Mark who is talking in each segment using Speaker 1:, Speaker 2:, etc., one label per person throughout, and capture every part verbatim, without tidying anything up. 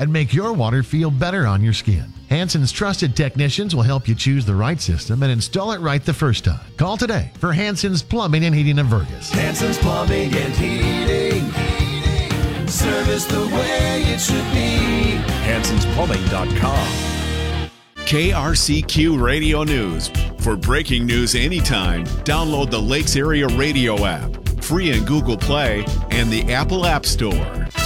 Speaker 1: and make your water feel better on your skin. Hanson's trusted technicians will help you choose the right system and install it right the first time. Call today for Hanson's Plumbing and Heating of Vergas.
Speaker 2: Hanson's Plumbing and Heating. Service the way it should be.
Speaker 3: Hansons Plumbing dot com. K R C Q Radio News. For breaking news anytime, download the Lakes Area Radio app, free in Google Play and the Apple App Store.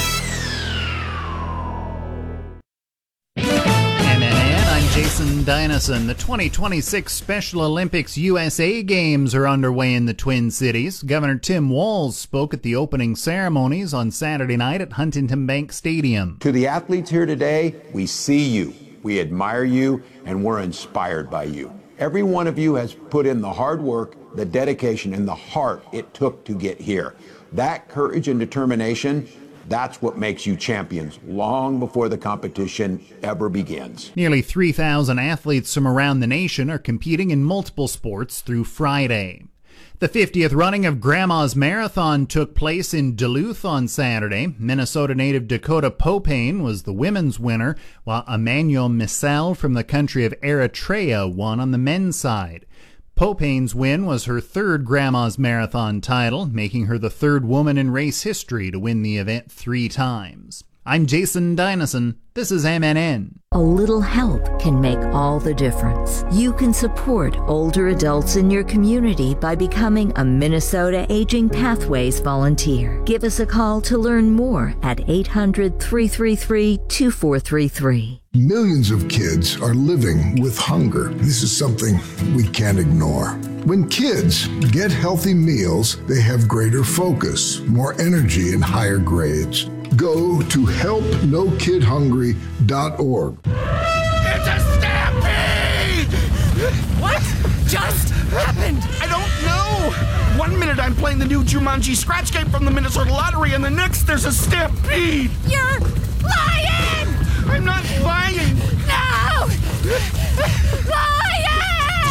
Speaker 4: M N N, I'm Jason Dynasson. The twenty twenty-six Special Olympics U S A Games are underway in the Twin Cities. Governor Tim Walz spoke at the opening ceremonies on Saturday night at Huntington Bank Stadium.
Speaker 5: To the athletes here today, we see you, we admire you, and we're inspired by you. Every one of you has put in the hard work, the dedication, and the heart it took to get here. That courage and determination, that's what makes you champions long before the competition ever begins.
Speaker 4: Nearly three thousand athletes from around the nation are competing in multiple sports through Friday. The fiftieth running of Grandma's Marathon took place in Duluth on Saturday. Minnesota native Dakota Popane was the women's winner, while Emmanuel Missel from the country of Eritrea won on the men's side. Popane's win was her third Grandma's Marathon title, making her the third woman in race history to win the event three times. I'm Jason Dynasson. This is M N N.
Speaker 6: A little help can make all the difference. You can support older adults in your community by becoming a Minnesota Aging Pathways volunteer. Give us a call to learn more at eight hundred, three three three, two four three three.
Speaker 7: Millions of kids are living with hunger. This is something we can't ignore. When kids get healthy meals, they have greater focus, more energy, and higher grades. Go to help no kid hungry dot org.
Speaker 2: It's a stampede!
Speaker 8: What just happened?
Speaker 2: I don't know! One minute I'm playing the new Jumanji Scratch Game from the Minnesota Lottery, and the next there's a stampede!
Speaker 8: You're lying!
Speaker 2: I'm not lying!
Speaker 8: No! Lying!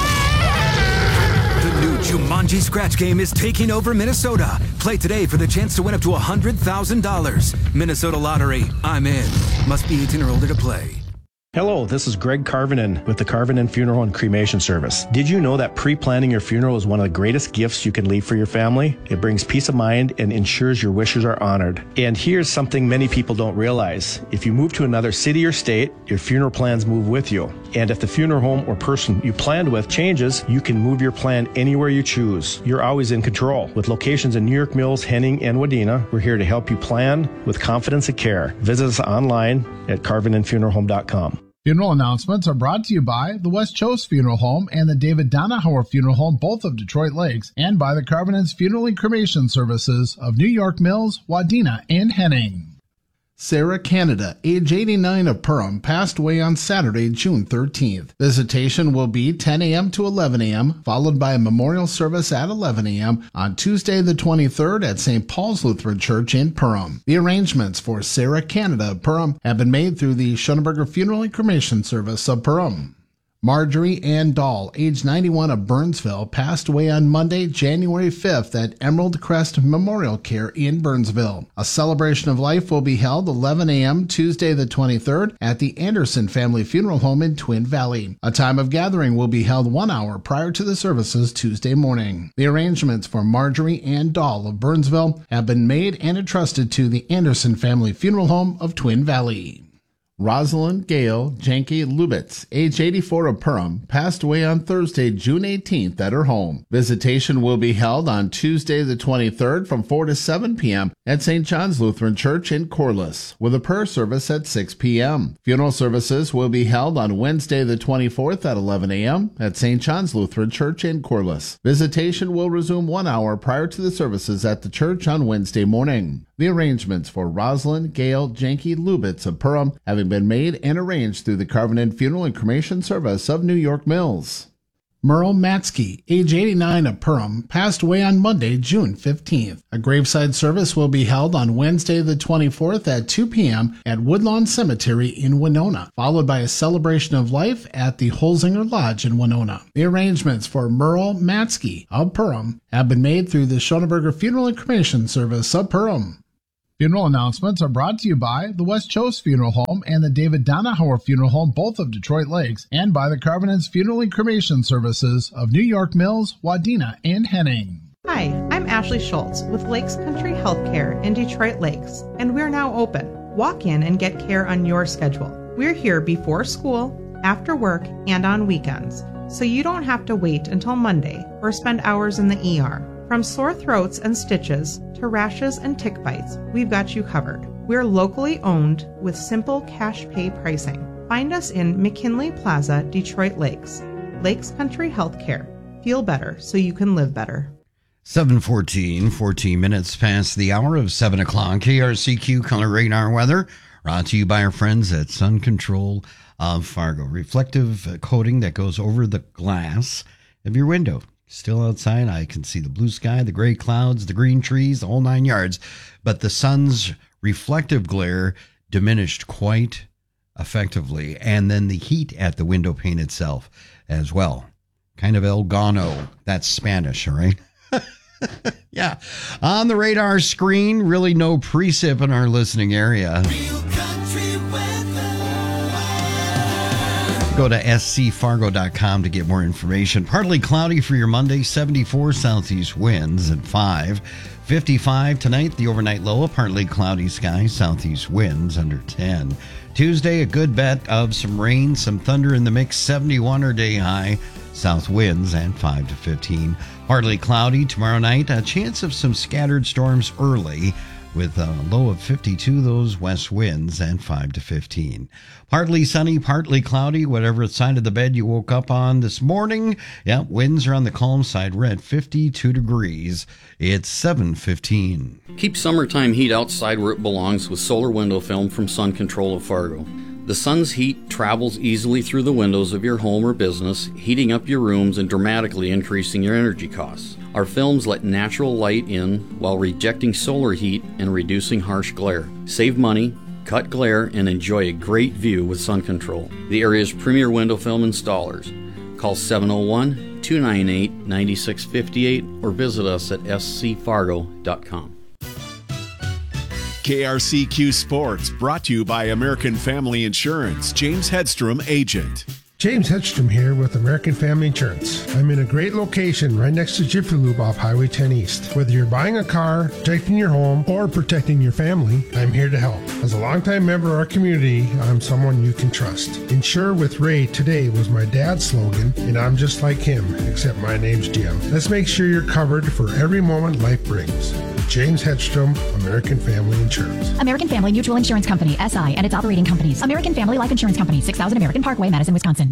Speaker 9: The new Jumanji Scratch Game is taking over Minnesota. Play today for the chance to win up to one hundred thousand dollars. Minnesota Lottery. I'm in. Must be eighteen or older to play.
Speaker 10: Hello, this is Greg Carvinen with the Carvinen Funeral and Cremation Service. Did you know that pre-planning your funeral is one of the greatest gifts you can leave for your family? It brings peace of mind and ensures your wishes are honored. And here's something many people don't realize. If you move to another city or state, your funeral plans move with you. And if the funeral home or person you planned with changes, you can move your plan anywhere you choose. You're always in control. With locations in New York Mills, Henning, and Wadena, we're here to help you plan with confidence and care. Visit us online at carvinen funeral home dot com.
Speaker 11: Funeral announcements are brought to you by the West Choast Funeral Home and the David Donahauer Funeral Home, both of Detroit Lakes, and by the Carvinen's Funeral and Cremation Services of New York Mills, Wadena, and Henning. Sarah Canada, age eighty-nine, of Perham, passed away on Saturday, June thirteenth. Visitation will be ten a.m. to eleven a.m., followed by a memorial service at eleven a.m. on Tuesday the twenty-third at Saint Paul's Lutheran Church in Perham. The arrangements for Sarah Canada of Perham have been made through the Schoenberger Funeral and Cremation Service of Perham. Marjorie Ann Dahl, age ninety-one, of Burnsville, passed away on Monday, January fifth at Emerald Crest Memorial Care in Burnsville. A celebration of life will be held eleven a.m. Tuesday the twenty-third at the Anderson Family Funeral Home in Twin Valley. A time of gathering will be held one hour prior to the services Tuesday morning. The arrangements for Marjorie Ann Dahl of Burnsville have been made and entrusted to the Anderson Family Funeral Home of Twin Valley. Rosalind Gail Janke Lubitz, age eighty-four, of Perham, passed away on Thursday, June eighteenth at her home. Visitation will be held on Tuesday the twenty-third from four to seven p.m. at Saint John's Lutheran Church in Corliss, with a prayer service at six p.m. Funeral services will be held on Wednesday the twenty-fourth at eleven a.m. at Saint John's Lutheran Church in Corliss. Visitation will resume one hour prior to the services at the church on Wednesday morning. The arrangements for Rosalind Gail Janke Lubitz of Perham having been made and arranged through the Carvinen Funeral and Cremation Service of New York Mills. Merle Matsky, age eighty-nine, of Perham, passed away on Monday, June fifteenth. A graveside service will be held on Wednesday the twenty-fourth at two p.m. at Woodlawn Cemetery in Winona, followed by a celebration of life at the Holzinger Lodge in Winona. The arrangements for Merle Matsky of Perham have been made through the Schoenberger Funeral and Cremation Service of Perham. Funeral announcements are brought to you by the West Chose Funeral Home and the David Donahauer Funeral Home, both of Detroit Lakes, and by the Carvinens Funeral and Cremation Services of New York Mills, Wadena, and Henning.
Speaker 12: Hi, I'm Ashley Schultz with Lakes Country Healthcare in Detroit Lakes, and we're now open. Walk in and get care on your schedule. We're here before school, after work, and on weekends, so you don't have to wait until Monday or spend hours in the E R. From sore throats and stitches to rashes and tick bites, we've got you covered. We're locally owned with simple cash pay pricing. Find us in McKinley Plaza, Detroit Lakes. Lakes Country Healthcare. Feel better so you can live better.
Speaker 13: seven fourteen, fourteen minutes past the hour of seven o'clock. K R C Q Color Radar Weather, brought to you by our friends at Sun Control of Fargo. Reflective coating that goes over the glass of your window. Still outside, I can see the blue sky, the gray clouds, the green trees, the whole nine yards. But the sun's reflective glare diminished quite effectively. And then the heat at the window pane itself as well. Kind of El Gano. That's Spanish, all right? Yeah. On the radar screen, really no precip in our listening area. Go to S C Fargo dot com to get more information. Partly cloudy for your Monday, seventy-four southeast winds at five. fifty-five tonight, the overnight low, a partly cloudy sky, southeast winds under ten. Tuesday, a good bet of some rain, some thunder in the mix, seventy-one our day high, south winds and five to fifteen. Partly cloudy tomorrow night, a chance of some scattered storms early, with a low of fifty-two, those west winds, and five to fifteen. Partly sunny, partly cloudy, whatever side of the bed you woke up on this morning. Yeah, winds are on the calm side. We're at fifty-two degrees. It's seven fifteen.
Speaker 14: Keep summertime heat outside where it belongs with solar window film from Sun Control of Fargo. The sun's heat travels easily through the windows of your home or business, heating up your rooms and dramatically increasing your energy costs. Our films let natural light in while rejecting solar heat and reducing harsh glare. Save money, cut glare, and enjoy a great view with Sun Control, the area's premier window film installers. Call seven oh one, two nine eight, nine six five eight or visit us at S C Fargo dot com.
Speaker 3: K R C Q Sports, brought to you by American Family Insurance. James Hedstrom, agent.
Speaker 15: James Hedstrom here with American Family Insurance. I'm in a great location right next to Jiffy Lube off Highway ten East. Whether you're buying a car, protecting your home, or protecting your family, I'm here to help. As a longtime member of our community, I'm someone you can trust. Insure with Ray today was my dad's slogan, and I'm just like him, except my name's Jim. Let's make sure you're covered for every moment life brings. James Hedstrom, American Family Insurance.
Speaker 16: American Family Mutual Insurance Company, S I, and its operating companies. American Family Life Insurance Company, six thousand American Parkway, Madison, Wisconsin.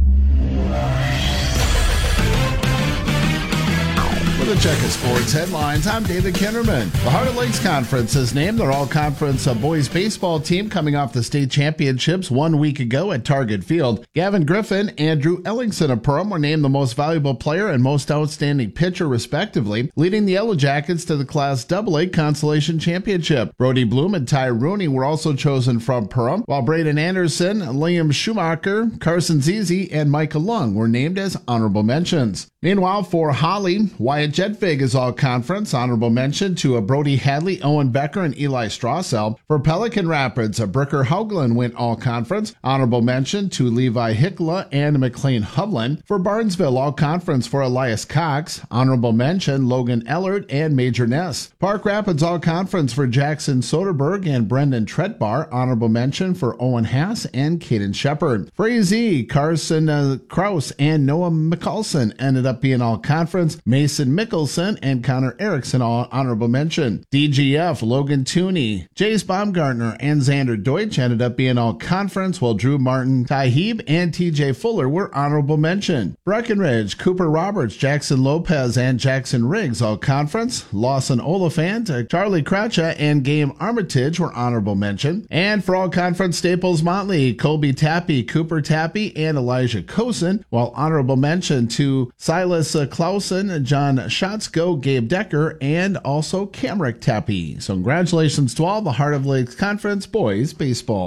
Speaker 17: For the Check of Sports headlines, I'm David Kinnerman. The Heart of Lakes Conference has named their all-conference boys baseball team coming off the state championships one week ago at Target Field. Gavin Griffin and Drew Ellingson of Perham were named the most valuable player and most outstanding pitcher, respectively, leading the Yellow Jackets to the Class double A Consolation Championship. Brody Bloom and Ty Rooney were also chosen from Perham, while Braden Anderson, Liam Schumacher, Carson Zizi, and Micah Lung were named as honorable mentions. Meanwhile, for Holly, Wyatt Jedvig is all-conference. Honorable mention to a Brody Hadley, Owen Becker, and Eli Strassel. For Pelican Rapids, a Bricker Hoagland went all-conference. Honorable mention to Levi Hickla and McLean Hovland. For Barnesville, all-conference for Elias Cox. Honorable mention Logan Ellert and Major Ness. Park Rapids, all-conference for Jackson Soderberg and Brendan Tretbar. Honorable mention for Owen Haas and Caden Shepard. For A Z, Carson uh, Kraus and Noah McCulson ended up being all-conference. Mason Mickelson and Connor Erickson all honorable mention. D G F, Logan Tooney, Jace Baumgartner, and Xander Deutsch ended up being all conference, while Drew Martin, Ty Heeb, and T J Fuller were honorable mention. Breckenridge, Cooper Roberts, Jackson Lopez, and Jackson Riggs all conference. Lawson Oliphant, Charlie Cratcha, and Game Armitage were honorable mention. And for all conference, Staples Motley, Colby Tappy, Cooper Tappy, and Elijah Cosin, while honorable mention to Silas Clausen, John Schatzko, Gabe Decker, and also Camrick Tappy. So congratulations to all the Heart of Lakes Conference boys baseball.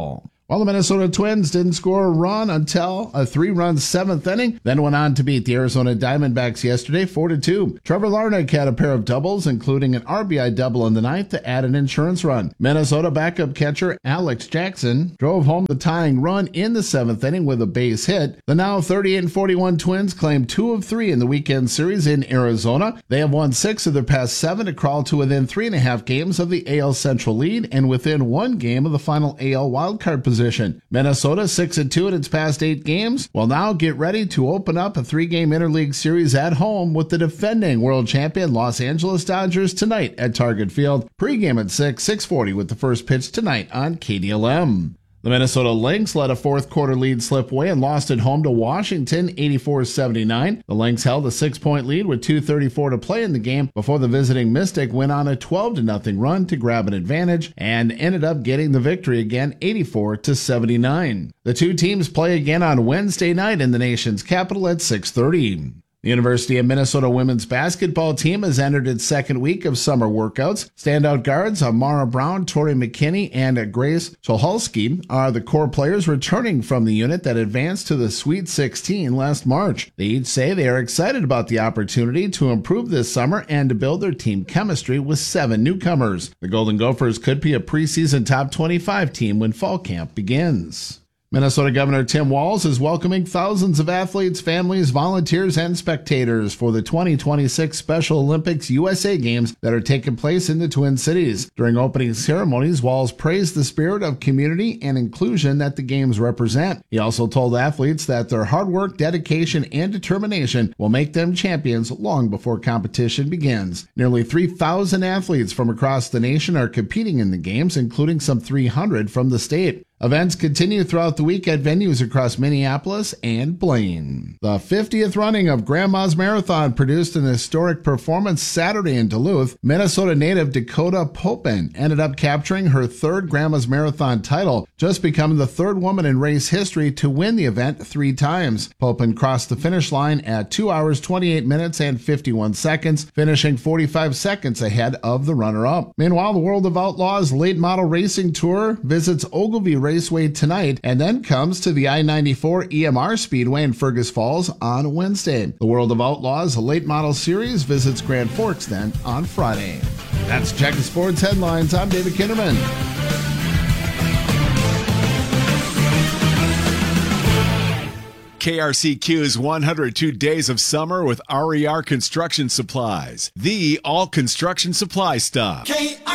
Speaker 17: While the Minnesota Twins didn't score a run until a three-run seventh inning, then went on to beat the Arizona Diamondbacks yesterday four to two. Trevor Larnach had a pair of doubles, including an R B I double in the ninth to add an insurance run. Minnesota backup catcher Alex Jackson drove home the tying run in the seventh inning with a base hit. The now thirty-eight and forty-one Twins claim two of three in the weekend series in Arizona. They have won six of their past seven to crawl to within three and a half games of the A L Central lead and within one game of the final A L wildcard position. Minnesota six and two in its past eight games will now get ready to open up a three-game interleague series at home with the defending world champion Los Angeles Dodgers tonight at Target Field. Pre-game at six, six forty with the first pitch tonight on K D L M. The Minnesota Lynx let a fourth quarter lead slip away and lost at home to Washington eighty-four seventy-nine. The Lynx held a six-point lead with two thirty-four to play in the game before the visiting Mystic went on a twelve to nothing run to grab an advantage and ended up getting the victory again eighty-four to seventy-nine. The two teams play again on Wednesday night in the nation's capital at six thirty. The University of Minnesota women's basketball team has entered its second week of summer workouts. Standout guards Amara Brown, Tori McKinney, and Grace Cholhalski are the core players returning from the unit that advanced to the Sweet sixteen last March. They each say they are excited about the opportunity to improve this summer and to build their team chemistry with seven newcomers. The Golden Gophers could be a preseason top twenty-five team when fall camp begins. Minnesota Governor Tim Walz is welcoming thousands of athletes, families, volunteers, and spectators for the twenty twenty-six Special Olympics U S A Games that are taking place in the Twin Cities. During opening ceremonies, Walz praised the spirit of community and inclusion that the Games represent. He also told athletes that their hard work, dedication, and determination will make them champions long before competition begins. Nearly three thousand athletes from across the nation are competing in the Games, including some three hundred from the state. Events continue throughout the week at venues across Minneapolis and Blaine. The fiftieth running of Grandma's Marathon produced an historic performance Saturday in Duluth. Minnesota native Dakota Popin ended up capturing her third Grandma's Marathon title, just becoming the third woman in race history to win the event three times. Popin crossed the finish line at two hours, twenty-eight minutes, and fifty-one seconds, finishing forty-five seconds ahead of the runner-up. Meanwhile, the World of Outlaws Late Model Racing Tour visits Ogilvie Raceway tonight and then comes to the I ninety-four E M R Speedway in Fergus Falls on Wednesday. The World of Outlaws Late Model Series visits Grand Forks then on Friday. That's Checking Sports Headlines. I'm David Kinderman.
Speaker 3: K R C Q's one hundred two Days of Summer with R E R Construction Supplies, the all construction supply stop. K R